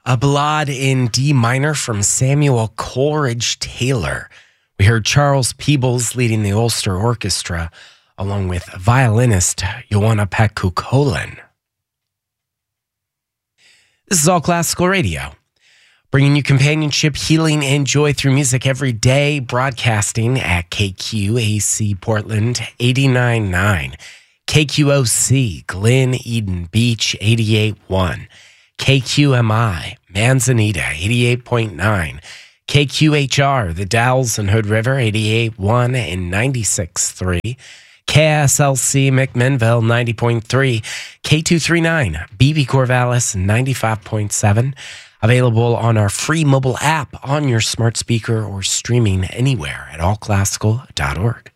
A Ballade in D minor from Samuel Coleridge Taylor. We heard Charles Peebles leading the Ulster Orchestra, along with violinist Joanna Pekka-Kolan. This is All Classical Radio, bringing you companionship, healing, and joy through music every day, broadcasting at KQAC Portland 89.9, KQOC Glen Eden Beach 88.1, KQMI Manzanita 88.9, KQHR The Dalles and Hood River 88.1 and 96.3, KSLC McMinnville 90.3, K239 BB Corvallis 95.7, available on our free mobile app on your smart speaker or streaming anywhere at allclassical.org.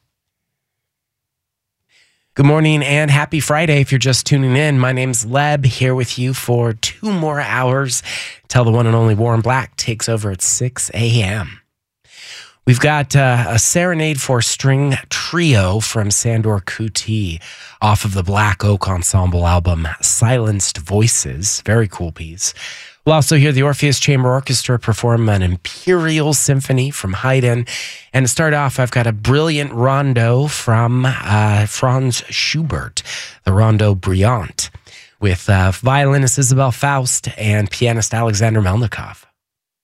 Good morning and happy Friday if you're just tuning in. My name's Leb, here with you for 2 more hours till the one and only Warren Black takes over at 6 a.m. We've got a Serenade for String Trio from Sandor Kuti off of the Black Oak Ensemble album, Silenced Voices. Very cool piece. We'll also hear the Orpheus Chamber Orchestra perform an Imperial Symphony from Haydn. And to start off, I've got a brilliant rondo from Franz Schubert, the Rondo Brillant, with violinist Isabel Faust and pianist Alexander Melnikov.